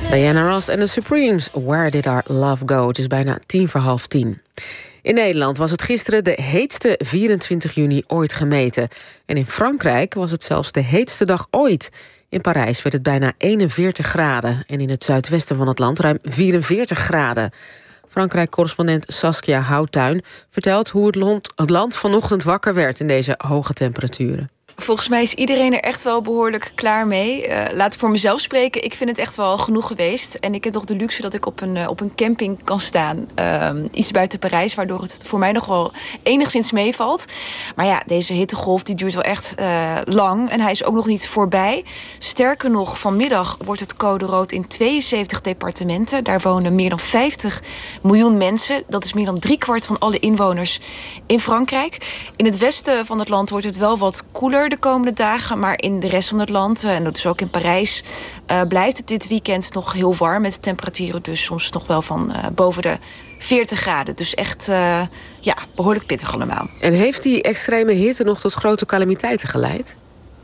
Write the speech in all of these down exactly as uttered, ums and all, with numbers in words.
Diana Ross en de Supremes, Where Did Our Love Go? Het is bijna tien voor half tien. In Nederland was het gisteren de heetste vierentwintig juni ooit gemeten. En in Frankrijk was het zelfs de heetste dag ooit. In Parijs werd het bijna eenenveertig graden. En in het zuidwesten van het land ruim vierenveertig graden. Frankrijk-correspondent Saskia Houtuin vertelt hoe het land, het land vanochtend wakker werd in deze hoge temperaturen. Volgens mij is iedereen er echt wel behoorlijk klaar mee. Uh, laat ik voor mezelf spreken. Ik vind het echt wel genoeg geweest. En ik heb nog de luxe dat ik op een, uh, op een camping kan staan. Uh, iets buiten Parijs, waardoor het voor mij nog wel enigszins meevalt. Maar ja, deze hittegolf die duurt wel echt uh, lang. En hij is ook nog niet voorbij. Sterker nog, vanmiddag wordt het code rood in tweeënzeventig departementen. Daar wonen meer dan vijftig miljoen mensen. Dat is meer dan driekwart van alle inwoners in Frankrijk. In het westen van het land wordt het wel wat koeler de komende dagen, maar in de rest van het land, en dus ook in Parijs, uh, blijft het dit weekend nog heel warm met temperaturen dus soms nog wel van uh, boven de veertig graden. Dus echt uh, ja, behoorlijk pittig allemaal. En heeft die extreme hitte nog tot grote calamiteiten geleid?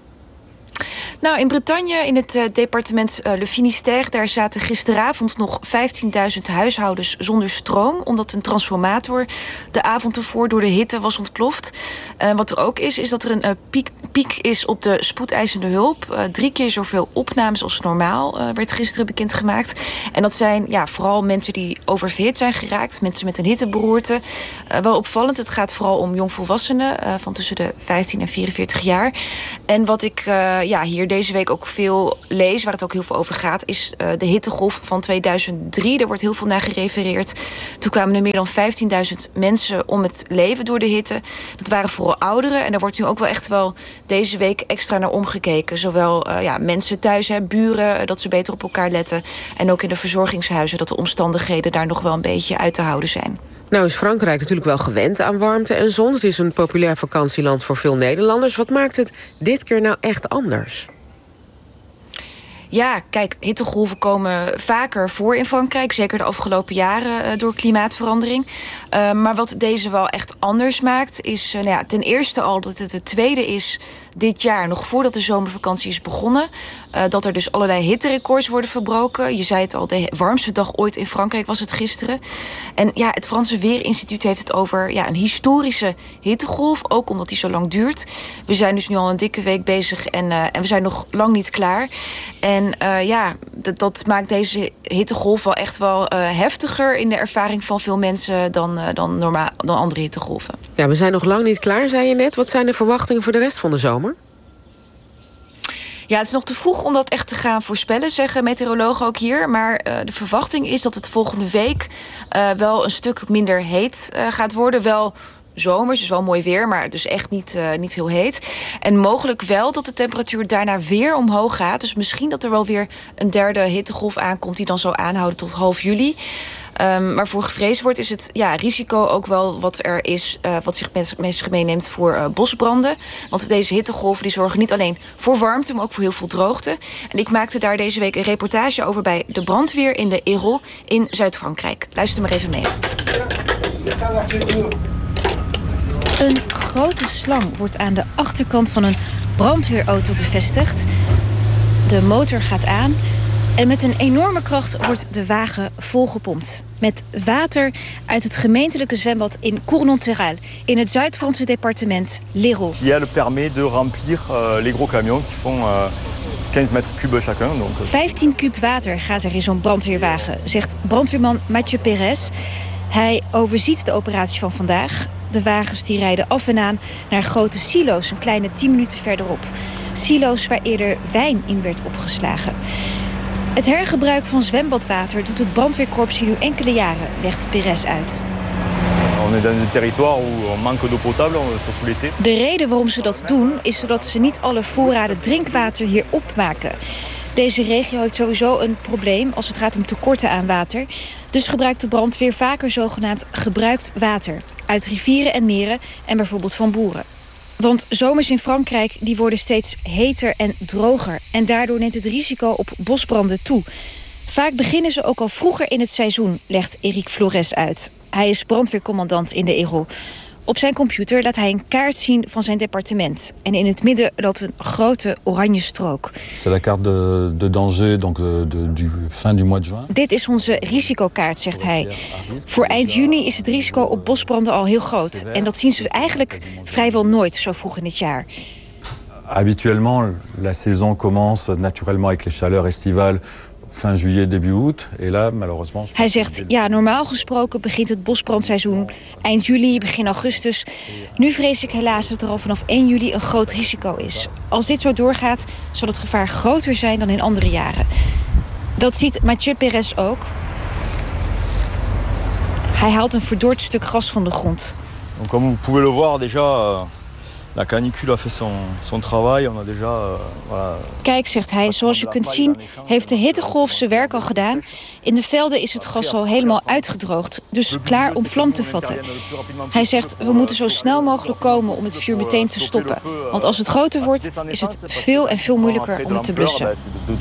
Nou, in Bretagne, in het uh, departement uh, Le Finistère, daar zaten gisteravond nog vijftienduizend huishoudens zonder stroom, omdat een transformator de avond ervoor door de hitte was ontploft. Uh, wat er ook is, is dat er een uh, piek, piek is op de spoedeisende hulp. Uh, drie keer zoveel opnames als normaal uh, werd gisteren bekendgemaakt. En dat zijn ja, vooral mensen die oververhit zijn geraakt, mensen met een hitteberoerte. Uh, wel opvallend, het gaat vooral om jongvolwassenen uh, van tussen de vijftien en vierenveertig jaar. En wat ik uh, ja, hier deze week ook veel lees, waar het ook heel veel over gaat, is uh, de hittegolf van tweeduizend drie. Daar wordt heel veel naar gerefereerd. Toen kwamen er meer dan vijftienduizend mensen om het leven door de hitte. Dat waren vooral ouderen. En daar wordt nu ook wel echt wel deze week extra naar omgekeken. Zowel uh, ja, mensen thuis, hè, buren, uh, dat ze beter op elkaar letten. En ook in de verzorgingshuizen, dat de omstandigheden daar nog wel een beetje uit te houden zijn. Nou is Frankrijk natuurlijk wel gewend aan warmte en zon. Het is een populair vakantieland voor veel Nederlanders. Wat maakt het dit keer nou echt anders? Ja, kijk, hittegolven komen vaker voor in Frankrijk. Zeker de afgelopen jaren uh, door klimaatverandering. Uh, maar wat deze wel echt anders maakt, is uh, nou ja, ten eerste al dat het de tweede is dit jaar, nog voordat de zomervakantie is begonnen, uh, dat er dus allerlei hitterecords worden verbroken. Je zei het al, de warmste dag ooit in Frankrijk was het gisteren. En ja, het Franse Weerinstituut heeft het over ja, een historische hittegolf, ook omdat die zo lang duurt. We zijn dus nu al een dikke week bezig en, uh, en we zijn nog lang niet klaar. En uh, ja, dat, dat maakt deze hittegolf wel echt wel uh, heftiger in de ervaring van veel mensen dan, uh, dan, normaal, dan andere hittegolven. Ja, we zijn nog lang niet klaar, zei je net. Wat zijn de verwachtingen voor de rest van de zomer? Ja, het is nog te vroeg om dat echt te gaan voorspellen, zeggen meteorologen ook hier. Maar uh, de verwachting is dat het volgende week uh, wel een stuk minder heet uh, gaat worden. Wel zomers, dus wel mooi weer, maar dus echt niet, uh, niet heel heet. En mogelijk wel dat de temperatuur daarna weer omhoog gaat. Dus misschien dat er wel weer een derde hittegolf aankomt die dan zou aanhouden tot half juli. Um, waarvoor gevreesd wordt, is het ja, risico ook wel wat er is, uh, wat zich mensen meeneemt voor uh, bosbranden. Want deze hittegolven die zorgen niet alleen voor warmte, maar ook voor heel veel droogte. En ik maakte daar deze week een reportage over bij de brandweer in de Hérault in Zuid-Frankrijk. Luister maar even mee. Een grote slang wordt aan de achterkant van een brandweerauto bevestigd. De motor gaat aan en met een enorme kracht wordt de wagen volgepompt. Met water uit het gemeentelijke zwembad in Cournonterral, in het Zuid-Franse departement l'Hérault. Qui a le permis de remplir uh, les gros camions qui font uh, quinze mètres cubes chacun. Donc... vijftien kub water gaat er in zo'n brandweerwagen, zegt brandweerman Mathieu Perez. Hij overziet de operatie van vandaag. De wagens die rijden af en aan naar grote silo's, een kleine tien minuten verderop. Silo's waar eerder wijn in werd opgeslagen. Het hergebruik van zwembadwater doet het brandweerkorps hier nu enkele jaren, legt Perez uit. On est dans un territoire où on manque d'eau potable, surtout l'été. De reden waarom ze dat doen is zodat ze niet alle voorraden drinkwater hier opmaken. Deze regio heeft sowieso een probleem als het gaat om tekorten aan water. Dus gebruikt de brandweer vaker zogenaamd gebruikt water uit rivieren en meren en bijvoorbeeld van boeren. Want zomers in Frankrijk die worden steeds heter en droger en daardoor neemt het risico op bosbranden toe. Vaak beginnen ze ook al vroeger in het seizoen, legt Eric Flores uit. Hij is brandweercommandant in de Hérault. Op zijn computer laat hij een kaart zien van zijn departement. En in het midden loopt een grote oranje strook. C'est la carte de, de danger, donc de, de, du fin du mois de juin. Dit is onze risicokaart, zegt hij. Voor eind juni is het risico op bosbranden al heel groot. En dat zien ze eigenlijk vrijwel nooit zo vroeg in het jaar. Habituellement, la saison commence naturellement avec les chaleurs estivales fin juillet, début août. Et là, malheureusement... Hij zegt, ja, normaal gesproken begint het bosbrandseizoen eind juli, begin augustus. Nu vrees ik helaas dat er al vanaf één juli een groot risico is. Als dit zo doorgaat, zal het gevaar groter zijn dan in andere jaren. Dat ziet Mathieu Perez ook. Hij haalt een verdord stuk gras van de grond. Donc, comme vous pouvez le voir déjà, la canicule a fait son, son travail. On a déjà, uh, voilà. Kijk, zegt hij, zoals je kunt zien heeft de hittegolf zijn werk al gedaan. In de velden is het gras al helemaal uitgedroogd, dus klaar om vlam te vatten. Hij zegt, we moeten zo snel mogelijk komen om het vuur meteen te stoppen. Want als het groter wordt, is het veel en veel moeilijker om het te blussen.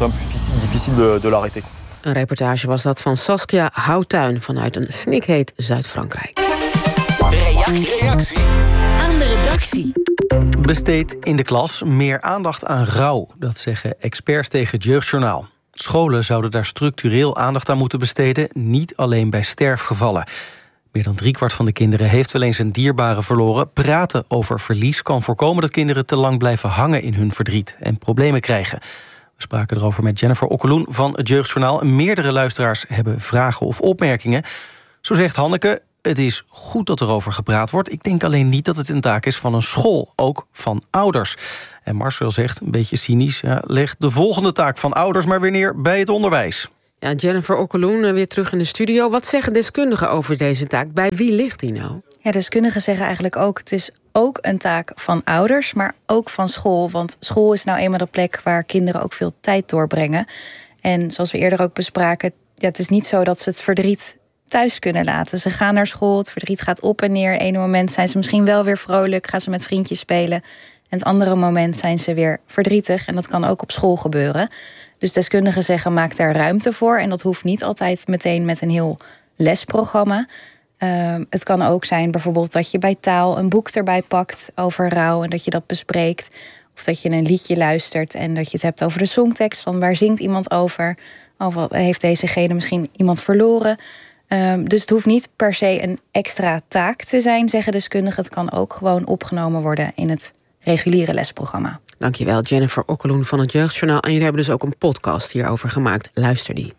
Een reportage was dat van Saskia Houtuin vanuit een snikheet Zuid-Frankrijk. Reactie. Reactie aan de redactie. Besteed in de klas meer aandacht aan rouw. Dat zeggen experts tegen het Jeugdjournaal. Scholen zouden daar structureel aandacht aan moeten besteden, niet alleen bij sterfgevallen. Meer dan driekwart van de kinderen heeft wel eens een dierbare verloren. Praten over verlies kan voorkomen dat kinderen te lang blijven hangen in hun verdriet en problemen krijgen. We spraken erover met Jennifer Okkeloen van het Jeugdjournaal. Meerdere luisteraars hebben vragen of opmerkingen. Zo zegt Hanneke: het is goed dat er over gepraat wordt. Ik denk alleen niet dat het een taak is van een school, ook van ouders. En Marcel zegt, een beetje cynisch, ja, leg de volgende taak van ouders maar weer neer bij het onderwijs. Ja, Jennifer Okkeloen weer terug in de studio. Wat zeggen deskundigen over deze taak? Bij wie ligt die nou? Ja, deskundigen zeggen eigenlijk ook, het is ook een taak van ouders, maar ook van school. Want school is nou eenmaal de plek waar kinderen ook veel tijd doorbrengen. En zoals we eerder ook bespraken, ja, het is niet zo dat ze het verdriet thuis kunnen laten. Ze gaan naar school, het verdriet gaat op en neer. Eén moment zijn ze misschien wel weer vrolijk, gaan ze met vriendjes spelen. En het andere moment zijn ze weer verdrietig. En dat kan ook op school gebeuren. Dus deskundigen zeggen, maak daar ruimte voor. En dat hoeft niet altijd meteen met een heel lesprogramma. Uh, het kan ook zijn bijvoorbeeld dat je bij taal een boek erbij pakt over rouw en dat je dat bespreekt. Of dat je een liedje luistert en dat je het hebt over de songtekst. Van waar zingt iemand over? Of heeft dezegene misschien iemand verloren? Um, dus het hoeft niet per se een extra taak te zijn, zeggen deskundigen. Het kan ook gewoon opgenomen worden in het reguliere lesprogramma. Dankjewel, Jennifer Okkeloen van het Jeugdjournaal. En jullie hebben dus ook een podcast hierover gemaakt. Luister die.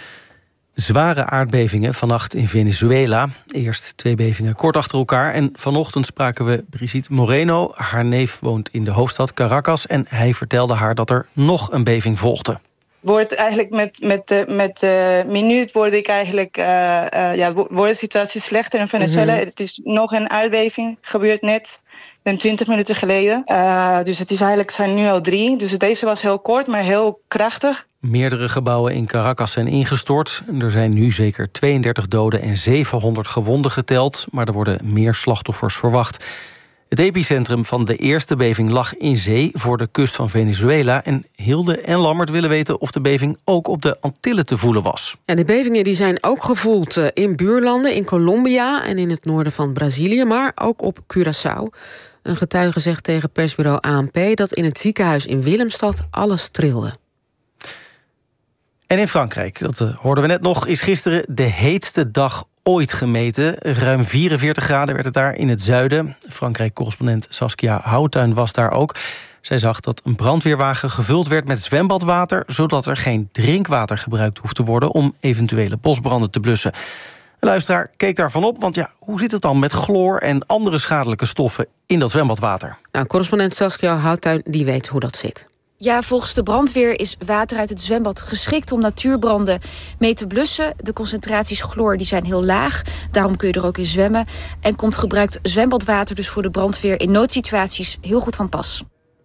Zware aardbevingen vannacht in Venezuela. Eerst twee bevingen kort achter elkaar. En vanochtend spraken we Brigitte Moreno. Haar neef woont in de hoofdstad Caracas. En hij vertelde haar dat er nog een beving volgde. Wordt eigenlijk met, met, uh, met uh, minuut word ik eigenlijk, uh, uh, ja, wordt de situatie slechter in Venezuela. Mm-hmm. Het is nog een aardbeving, gebeurt net twintig minuten geleden. Uh, dus het is eigenlijk, zijn nu al drie. Dus deze was heel kort, maar heel krachtig. Meerdere gebouwen in Caracas zijn ingestort. Er zijn nu zeker tweeëndertig doden en zevenhonderd gewonden geteld. Maar er worden meer slachtoffers verwacht. Het epicentrum van de eerste beving lag in zee voor de kust van Venezuela. En Hilde en Lammert willen weten of de beving ook op de Antillen te voelen was. Ja, de bevingen die zijn ook gevoeld in buurlanden, in Colombia en in het noorden van Brazilië, maar ook op Curaçao. Een getuige zegt tegen persbureau A N P dat in het ziekenhuis in Willemstad alles trilde. En in Frankrijk, dat hoorden we net nog, is gisteren de heetste dag ooit gemeten. Ruim vierenveertig graden werd het daar in het zuiden. Frankrijk-correspondent Saskia Houtuin was daar ook. Zij zag dat een brandweerwagen gevuld werd met zwembadwater, zodat er geen drinkwater gebruikt hoeft te worden om eventuele bosbranden te blussen. Een luisteraar keek daarvan op, want ja, hoe zit het dan met chloor en andere schadelijke stoffen in dat zwembadwater? Nou, correspondent Saskia Houtuin die weet hoe dat zit. Ja, volgens de brandweer is water uit het zwembad geschikt om natuurbranden mee te blussen. De concentraties chloor die zijn heel laag, daarom kun je er ook in zwemmen. En komt gebruikt zwembadwater dus voor de brandweer in noodsituaties heel goed van pas.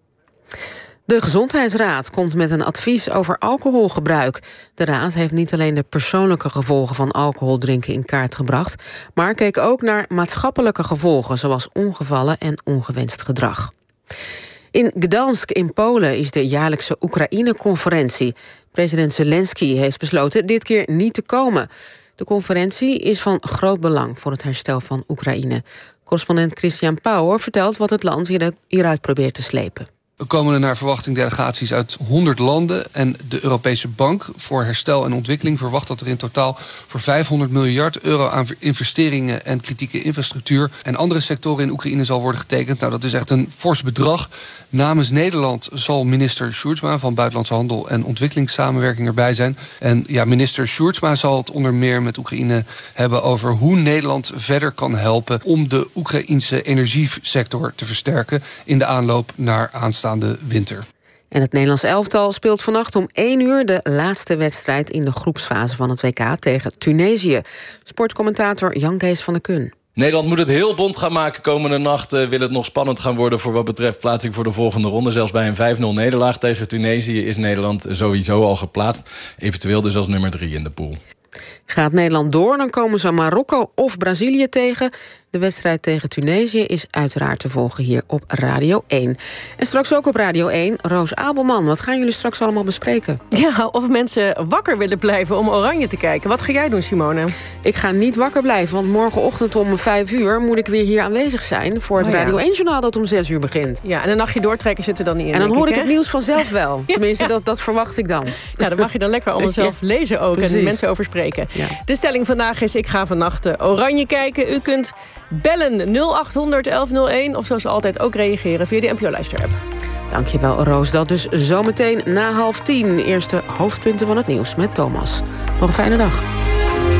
De Gezondheidsraad komt met een advies over alcoholgebruik. De raad heeft niet alleen de persoonlijke gevolgen van alcohol drinken in kaart gebracht, maar keek ook naar maatschappelijke gevolgen, zoals ongevallen en ongewenst gedrag. In Gdansk in Polen is de jaarlijkse Oekraïne-conferentie. President Zelensky heeft besloten dit keer niet te komen. De conferentie is van groot belang voor het herstel van Oekraïne. Correspondent Christian Pauwer vertelt wat het land hieruit probeert te slepen. Er komen er naar verwachting delegaties uit honderd landen. En de Europese Bank voor Herstel en Ontwikkeling verwacht dat er in totaal voor vijfhonderd miljard euro aan investeringen en kritieke infrastructuur en andere sectoren in Oekraïne zal worden getekend. Nou, dat is echt een fors bedrag. Namens Nederland zal minister Sjoerdsma van Buitenlandse Handel en Ontwikkelingssamenwerking erbij zijn. En ja, minister Sjoerdsma zal het onder meer met Oekraïne hebben over hoe Nederland verder kan helpen om de Oekraïnse energiesector te versterken in de aanloop naar aanstaande winter. En het Nederlands elftal speelt vannacht om één uur de laatste wedstrijd in de groepsfase van het W K tegen Tunesië. Sportcommentator Jan Kees van der Kun. Nederland moet het heel bond gaan maken komende nacht. Uh, wil het nog spannend gaan worden voor wat betreft plaatsing voor de volgende ronde. Zelfs bij een vijf nul nederlaag tegen Tunesië is Nederland sowieso al geplaatst. Eventueel dus als nummer drie in de pool. Gaat Nederland door, dan komen ze Marokko of Brazilië tegen. De wedstrijd tegen Tunesië is uiteraard te volgen hier op Radio één. En straks ook op Radio één, Roos Abelman. Wat gaan jullie straks allemaal bespreken? Ja, of mensen wakker willen blijven om Oranje te kijken. Wat ga jij doen, Simone? Ik ga niet wakker blijven, want morgenochtend om vijf uur... moet ik weer hier aanwezig zijn voor het oh ja. Radio één-journaal dat om zes uur begint. Ja, en een nachtje doortrekken zit er dan niet in. En dan hoor ik, ik het nieuws vanzelf wel. Tenminste, dat, dat verwacht ik dan. Ja, dat mag je dan lekker allemaal zelf ja. lezen ook Precies. en mensen over spreken. Ja. De stelling vandaag is, ik ga vannacht Oranje kijken. U kunt bellen nul acht honderd elf nul één of zoals altijd ook reageren via de N P O-luister-app. Dankjewel, Roos. Dat dus zometeen na half tien. Eerste hoofdpunten van het nieuws met Thomas. Nog een fijne dag.